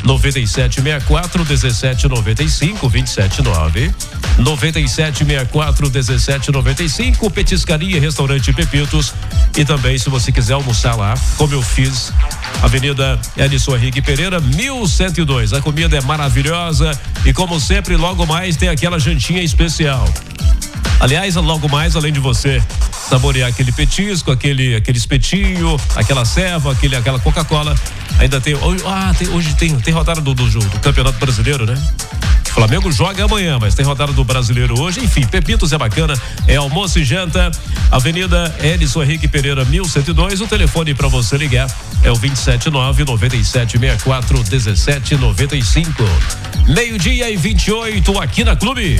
9764 1795 279 9764 1795. Petiscaria, restaurante Pepitos. E também, se você quiser almoçar lá, como eu fiz, Avenida Edson Henrique Pereira, 1102. A comida é maravilhosa e, como sempre, logo mais tem aquela jantinha especial. Aliás, logo mais, além de você saborear aquele petisco, aquele espetinho, aquela ceva, aquela Coca-Cola, ainda tem. Hoje tem rodada do Campeonato Brasileiro, né? O Flamengo joga amanhã, mas tem rodada do Brasileiro hoje. Enfim, Pepitos é bacana, é almoço e janta. Avenida Edson Henrique Pereira, 1102. O telefone para você ligar é o 279-9764-1795. 12:28 aqui na Clube.